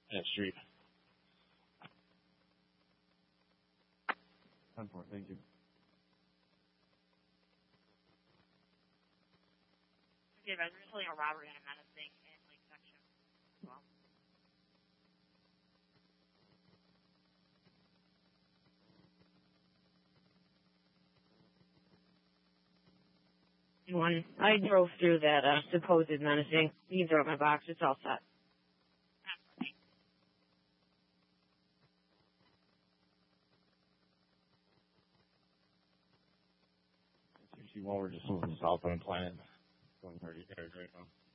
that street. 10-4, thank you. Okay, guys, we're just holding a robbery and a menacing in Lake Section as well. I drove through that supposed menacing. You can throw it in my box. It's all set. While we're just moving south on Planet, going 30 right now.